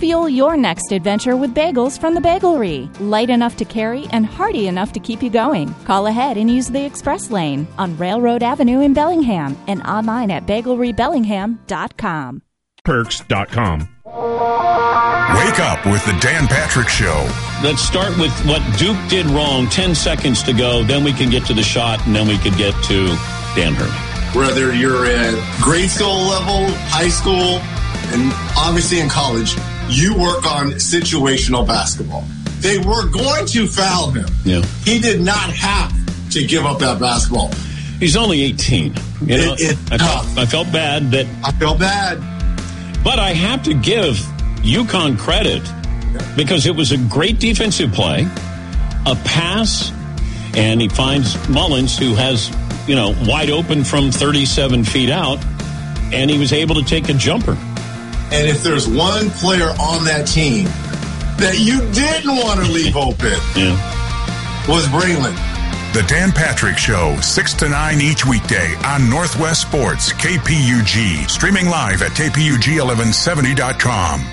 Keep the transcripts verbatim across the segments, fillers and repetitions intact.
Fuel your next adventure with bagels from the Bagelry. Light enough to carry and hearty enough to keep you going. Call ahead and use the express lane on Railroad Avenue in Bellingham and online at bagelry bellingham dot com. Perks dot com. Wake up with the Dan Patrick Show. Let's start with what Duke did wrong. Ten seconds to go. Then we can get to the shot, and then we could get to Dan Hurley. Whether you're at grade school level, high school, and obviously in college, you work on situational basketball. They were going to foul him. Yeah. He did not have to give up that basketball. He's only eighteen. You know, it, it, I, felt, I felt bad that. I felt bad. But I have to give UConn credit because it was a great defensive play, a pass, and he finds Mullins, who has, you know, wide open from thirty-seven feet out, and he was able to take a jumper. And if there's one player on that team that you didn't want to leave open, yeah. was Braylon. The Dan Patrick Show, six to nine each weekday on Northwest Sports, K P U G. Streaming live at K P U G eleven seventy dot com.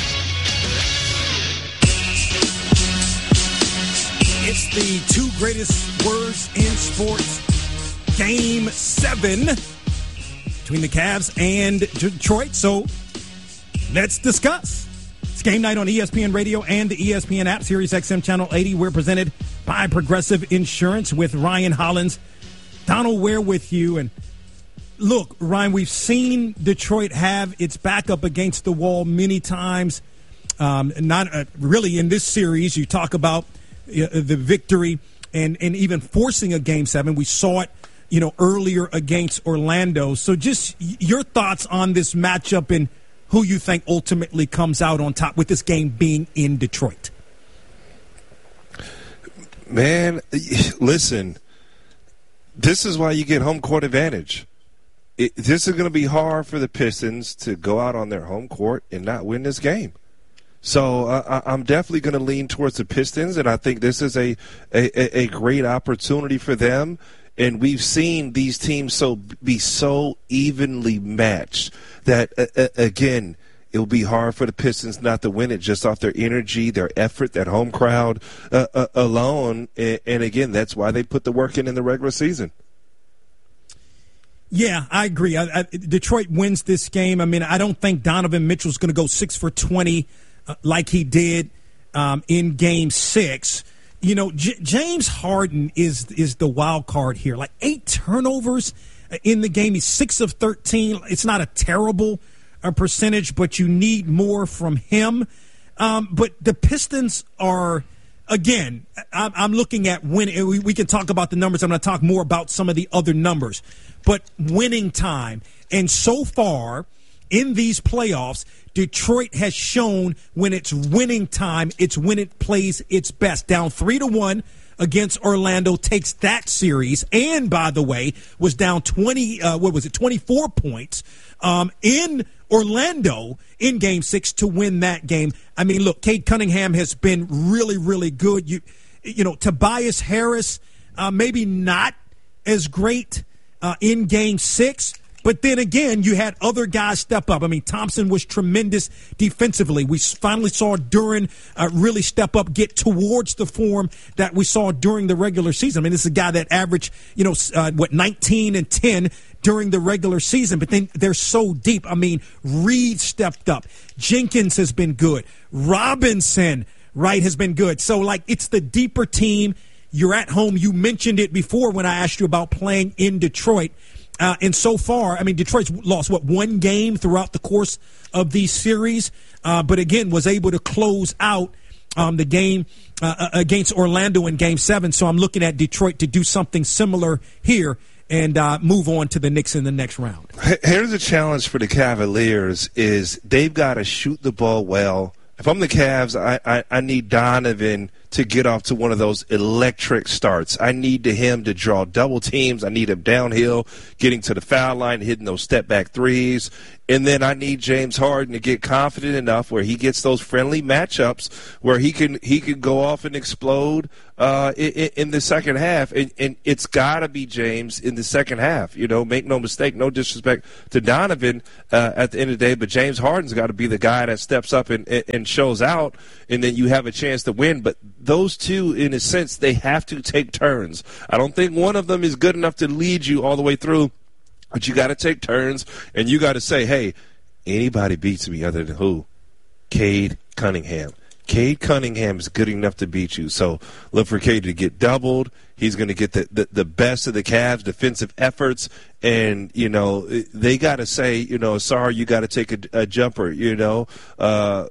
It's the two greatest words in sports. Game seven between the Cavs and Detroit. So let's discuss. It's game night on E S P N Radio and the E S P N app, Sirius X M Channel eighty. We're presented by Progressive Insurance with Ryan Hollins. Donald Ware with you. And look, Ryan, we've seen Detroit have its back up against the wall many times. Um, not uh, really in this series. You talk about uh, the victory and, and even forcing a game seven. We saw it, you know, earlier against Orlando. So just your thoughts on this matchup and who you think ultimately comes out on top with this game being in Detroit. Man, listen, this is why you get home court advantage. It, this is going to be hard for the Pistons to go out on their home court and not win this game. So uh, I'm definitely going to lean towards the Pistons, and I think this is a, a, a great opportunity for them. And we've seen these teams so be so evenly matched that, uh, again, it will be hard for the Pistons not to win it just off their energy, their effort, that home crowd uh, uh, alone. And, and, again, that's why they put the work in in the regular season. Yeah, I agree. I, I, Detroit wins this game. I mean, I don't think Donovan Mitchell's going to go six for twenty uh, like he did um, in Game six. You know, J- James Harden is is the wild card here. Like eight turnovers in the game. He's six of thirteen. It's not a terrible uh, percentage, but you need more from him. Um, but the Pistons are, again, I'm, I'm looking at winning. We, we can talk about the numbers. I'm going to talk more about some of the other numbers. But winning time. And so far in these playoffs, Detroit has shown when it's winning time, it's when it plays its best. Down three to one against Orlando, takes that series, and by the way, was down twenty. Uh, what was it? twenty-four points um, in Orlando in Game Six to win that game. I mean, look, Cade Cunningham has been really, really good. You, you know, Tobias Harris, uh, maybe not as great uh, in Game Six. But then again, you had other guys step up. I mean, Thompson was tremendous defensively. We finally saw Duren uh, really step up, get towards the form that we saw during the regular season. I mean, this is a guy that averaged, you know, uh, what, nineteen and ten during the regular season. But then they're so deep. I mean, Reed stepped up. Jenkins has been good. Robinson, right, has been good. So, like, it's the deeper team. You're at home. You mentioned it before when I asked you about playing in Detroit. Uh, and so far, I mean, Detroit's lost, what, one game throughout the course of these series, uh, but again, was able to close out um, the game uh, against Orlando in Game seven. So I'm looking at Detroit to do something similar here and uh, move on to the Knicks in the next round. Here's the challenge for the Cavaliers is they've got to shoot the ball well. If I'm the Cavs, I, I, I need Donovan to get off to one of those electric starts. I need to him to draw double teams. I need him downhill, getting to the foul line, hitting those step-back threes. And then I need James Harden to get confident enough where he gets those friendly matchups where he can he can go off and explode uh, in, in the second half. And, and it's got to be James in the second half. You know, make no mistake, no disrespect to Donovan uh, at the end of the day, but James Harden's got to be the guy that steps up and, and shows out, and then you have a chance to win. But those two, in a sense, they have to take turns. I don't think one of them is good enough to lead you all the way through. But you got to take turns, and you got to say, hey, anybody beats me other than who? Cade Cunningham. Cade Cunningham is good enough to beat you. So look for Cade to get doubled. He's going to get the, the, the best of the Cavs' defensive efforts. And, you know, they got to say, you know, sorry, you got to take a, a jumper, you know. Uh,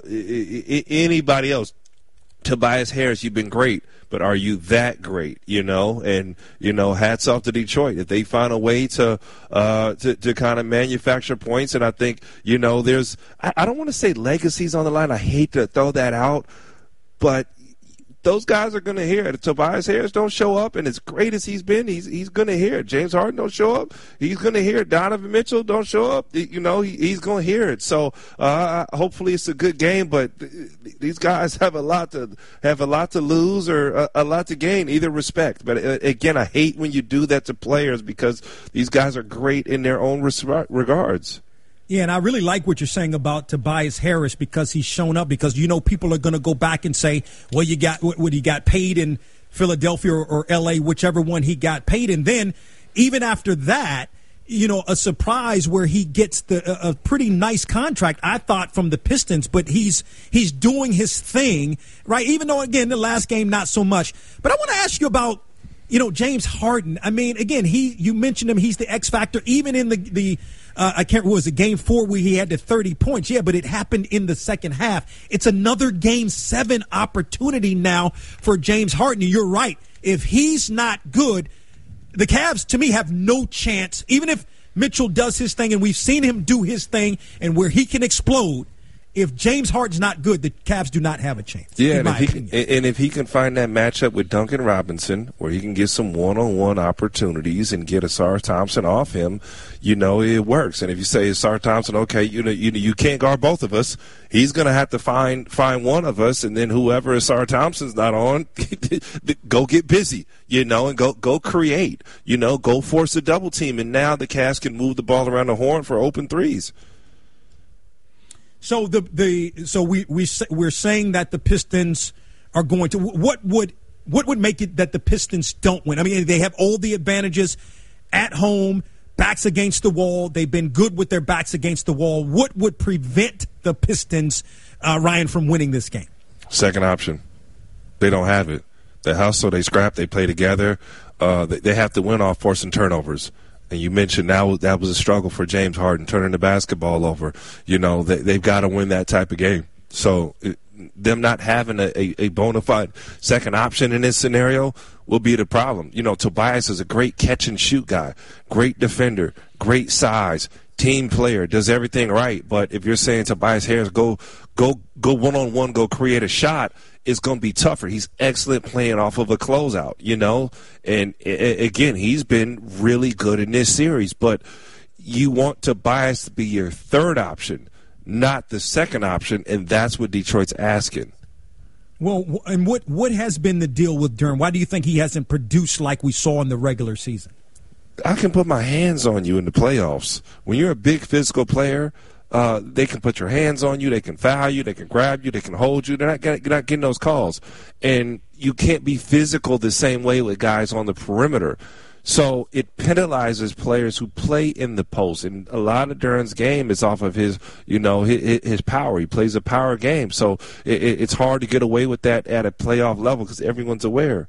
anybody else? Tobias Harris, you've been great, but are you that great, you know? And, you know, hats off to Detroit. If they find a way to uh, to, to kind of manufacture points, and I think, you know, there's I, – I don't want to say legacies on the line. I hate to throw that out, but those guys are going to hear it. Tobias Harris don't show up, and as great as he's been, he's he's going to hear it. James Harden don't show up, he's going to hear it. Donovan Mitchell don't show up, you know, he, he's going to hear it. So uh, hopefully it's a good game, but these guys have a lot to have a lot to lose or a, a lot to gain, either respect. But uh, again, I hate when you do that to players because these guys are great in their own res- regards. Yeah, and I really like what you're saying about Tobias Harris because he's shown up, because, you know, people are going to go back and say, well, you got what he got paid in Philadelphia or, or L A, whichever one he got paid. And then even after that, you know, a surprise where he gets the a, a pretty nice contract, I thought, from the Pistons, but he's he's doing his thing, right? Even though, again, the last game, not so much. But I want to ask you about, you know, James Harden. I mean, again, he you mentioned him. He's the X factor, even in the the uh, I can't remember, was it game four where he had the thirty points? Yeah, but it happened in the second half. It's another game seven opportunity now for James Harden. You're right. If he's not good, the Cavs, to me, have no chance. Even if Mitchell does his thing, and we've seen him do his thing, and where he can explode. If James Harden's not good, the Cavs do not have a chance. Yeah, and if, he can, and if he can find that matchup with Duncan Robinson, where he can get some one-on-one opportunities and get Ausar Thompson off him, you know, it works. And if you say Ausar Thompson, okay, you know, you you can't guard both of us, he's going to have to find find one of us, and then whoever Ausar Thompson's not on, go get busy, you know, and go go create, you know, go force a double team, and now the Cavs can move the ball around the horn for open threes. So the the so we we we're saying that the Pistons are going to what would what would make it that the Pistons don't win? I mean, they have all the advantages at home, backs against the wall. They've been good with their backs against the wall. What would prevent the Pistons, uh, Ryan, from winning this game? Second option. They don't have it. They hustle, they scrap, they play together. Uh, they, they have to win off forcing turnovers. And you mentioned now that was a struggle for James Harden, turning the basketball over. You know, they, they've got to win that type of game. So it, them not having a, a, a bona fide second option in this scenario will be the problem. You know, Tobias is a great catch-and-shoot guy, great defender, great size, team player, does everything right. But if you're saying Tobias Harris, go go go one-on-one, go create a shot, it's going to be tougher. He's excellent playing off of a closeout, you know. And, a- again, he's been really good in this series. But you want Tobias to be your third option, not the second option, and that's what Detroit's asking. Well, and what, what has been the deal with Durham? Why do you think he hasn't produced like we saw in the regular season? I can put my hands on you in the playoffs. When you're a big physical player, Uh, they can put your hands on you, they can foul you, they can grab you, they can hold you. They're not, get, not getting those calls. And you can't be physical the same way with guys on the perimeter. So it penalizes players who play in the post. And a lot of Duran's game is off of his, you know, his, his power. He plays a power game. So it, it's hard to get away with that at a playoff level because everyone's aware.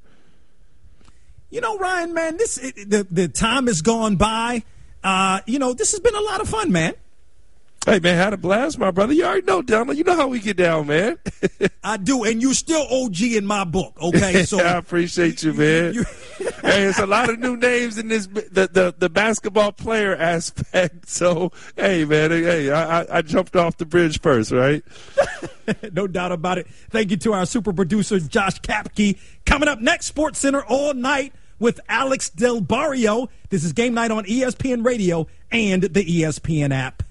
You know, Ryan, man, this it, the, the time has gone by. Uh, you know, this has been a lot of fun, man. Hey, man, had a blast, my brother. You already know, Donald. You know how we get down, man. I do, and you're still O G in my book, okay? So I appreciate you, man. You, Hey, it's a lot of new names in this the, the, the basketball player aspect. So, hey, man, hey, I, I jumped off the bridge first, right? No doubt about it. Thank you to our super producer, Josh Kapke. Coming up next, Sports Center all night with Alex Del Barrio. This is Game Night on E S P N Radio and the E S P N app.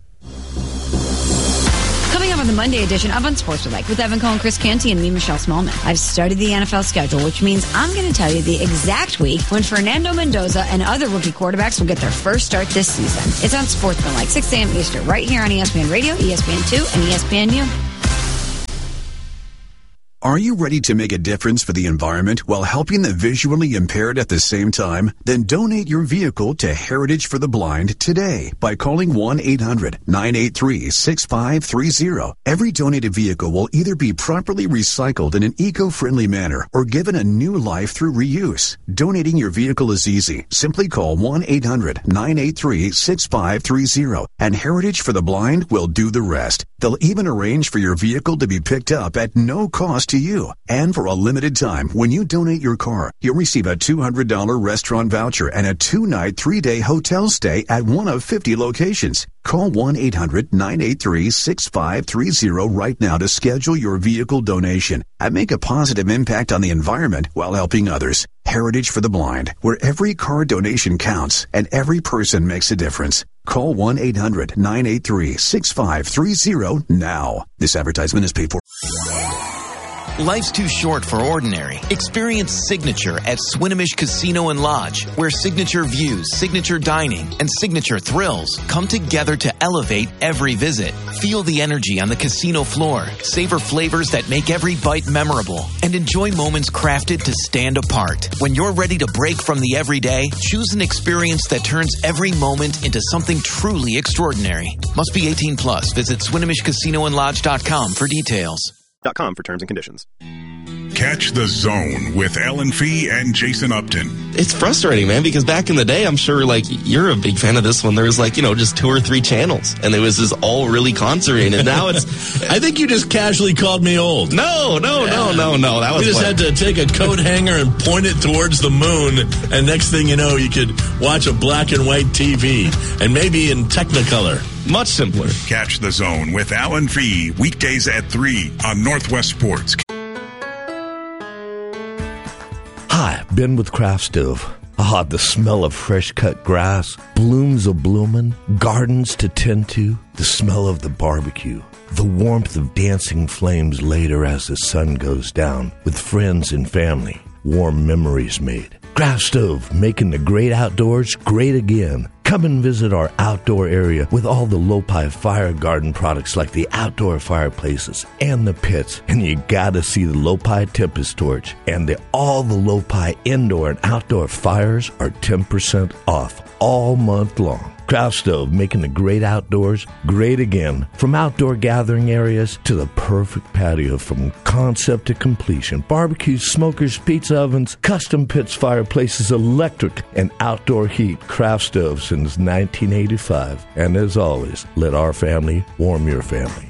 Coming up on the Monday edition of Unsportsmanlike with Evan Cohen, Chris Canty, and me, Michelle Smallman. I've studied the N F L schedule, which means I'm going to tell you the exact week when Fernando Mendoza and other rookie quarterbacks will get their first start this season. It's Unsportsmanlike, six a.m. Eastern, right here on E S P N Radio, E S P N two, and E S P N U. Are you ready to make a difference for the environment while helping the visually impaired at the same time? Then donate your vehicle to Heritage for the Blind today by calling one eight hundred nine eight three six five three zero. Every donated vehicle will either be properly recycled in an eco-friendly manner or given a new life through reuse. Donating your vehicle is easy. Simply call one eight hundred nine eight three six five three zero and Heritage for the Blind will do the rest. They'll even arrange for your vehicle to be picked up at no cost to you. And for a limited time, when you donate your car, you'll receive a two hundred dollars restaurant voucher and a two-night, three-day hotel stay at one of fifty locations. Call one eight hundred nine eight three six five three zero right now to schedule your vehicle donation and make a positive impact on the environment while helping others. Heritage for the Blind, where every car donation counts and every person makes a difference. Call one eight hundred nine eight three six five three zero now. This advertisement is paid for. Life's too short for ordinary. Experience Signature at Swinomish Casino and Lodge, where signature views, signature dining, and signature thrills come together to elevate every visit. Feel the energy on the casino floor, savor flavors that make every bite memorable, and enjoy moments crafted to stand apart. When you're ready to break from the everyday, choose an experience that turns every moment into something truly extraordinary. Must be eighteen plus. Visit Swinomish Casino and Lodge dot com for details. .com for terms and conditions. Catch the Zone with Ellen Fee and Jason Upton. It's frustrating, man, because back in the day, I'm sure, like, you're a big fan of this one. There was, like, you know, just two or three channels, and it was just all really concentrated. Now it's... I think you just casually called me old. No, no, yeah. no, no, no. That was You just fun. had to take a coat hanger and point it towards the moon, and next thing you know, you could watch a black and white T V, and maybe in Technicolor. Much simpler. Catch the Zone with Alan Fee, weekdays at three on Northwest Sports. Hi, Ben with Craft Stove. Ah, the smell of fresh-cut grass, blooms a-bloomin', gardens to tend to, the smell of the barbecue, the warmth of dancing flames later as the sun goes down, with friends and family, warm memories made. Craft Stove, making the great outdoors great again. Come and visit our outdoor area with all the Lopi Fire Garden products like the outdoor fireplaces and the pits. And you gotta see the Lopi Tempest Torch. And the, all the Lopi indoor and outdoor fires are ten percent off all month long. Craft Stove, making the great outdoors great again. From outdoor gathering areas to the perfect patio, from concept to completion. Barbecues, smokers, pizza ovens, custom pits, fireplaces, electric and outdoor heat. Craft Stove since nineteen eighty-five. And as always, let our family warm your family.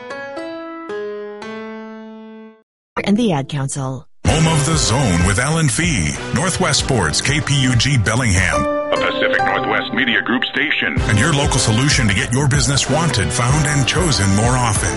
And the Ad Council. Home of the Zone with Alan Fee. Northwest Sports, K P U G Bellingham. A Pacific Northwest Media Group station. And your local solution to get your business wanted, found, and chosen more often.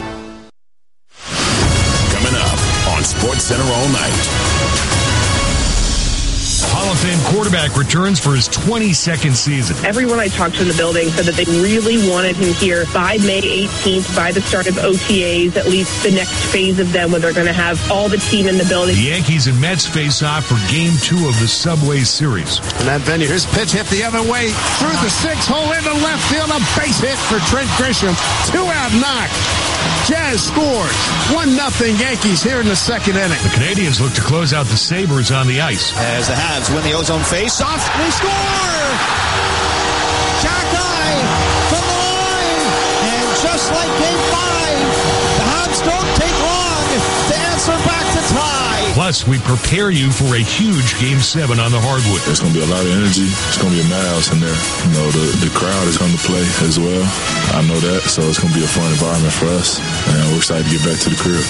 Coming up on Sports Center all night. Hall of Fame quarterback returns for his twenty-second season. Everyone I talked to in the building said that they really wanted him here by May eighteenth, by the start of O T As, at least the next phase of them, where they're going to have all the team in the building. The Yankees and Mets face off for Game two of the Subway Series. In that venue, his pitch hit the other way through the six hole into left field. A base hit for Trent Grisham. Two out knock. Jazz scores. One nothing Yankees here in the second inning. The Canadians look to close out the Sabres on the ice. As the Habs win the ozone face-off, they score! Jack Eye from the line! And just like Game five, the Habs don't take long to answer back to tie. Plus, we prepare you for a huge Game seven on the hardwood. There's going to be a lot of energy. It's going to be a madhouse in there. You know, the, the crowd is going to play as well. I know that, so it's going to be a fun environment for us. And we're excited to get back to the crib.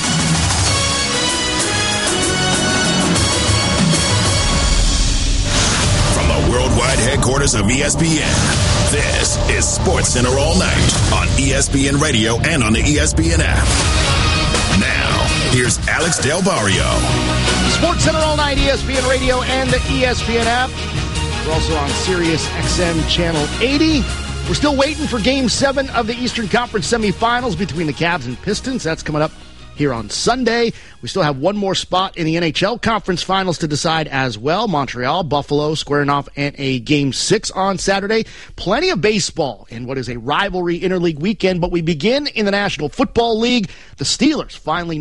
headquarters of E S P N. This is Sports Center all night on E S P N Radio and on the E S P N app. Now, here's Alex Del Barrio. Sports Center all night, E S P N Radio and the E S P N app. We're also on Sirius X M Channel eighty. We're still waiting for Game seven of the Eastern Conference semifinals between the Cavs and Pistons. That's coming up here on Sunday. We still have one more spot in the N H L Conference Finals to decide as well. Montreal, Buffalo squaring off in a Game six on Saturday. Plenty of baseball in what is a rivalry interleague weekend, but we begin in the National Football League. The Steelers finally